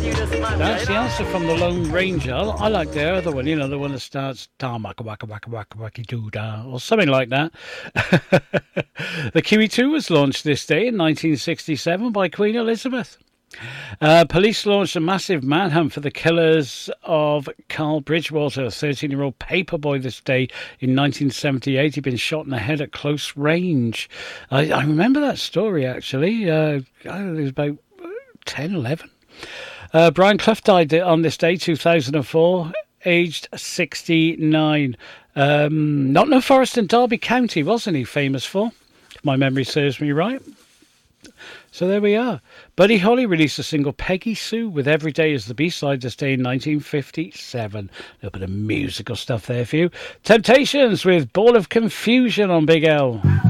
That's the answer from the Lone Ranger. I like the other one, the one that starts Tamaka waka waka waka waki doo da or something like that. The Kiwi 2 was launched this day in 1967 by Queen Elizabeth. Police launched a massive manhunt for the killers of Carl Bridgewater, a 13-year-old paperboy, this day in 1978. He'd been shot in the head at close range. I remember that story, actually. It was about 10, 11. Brian Clough died on this day, 2004, aged 69. Nottingham Forest and Derby County, wasn't he famous for? If my memory serves me right. So there we are. Buddy Holly released a single, Peggy Sue, with Every Day as the B-side this day in 1957. A little bit of musical stuff there for you. Temptations with Ball of Confusion on Big L.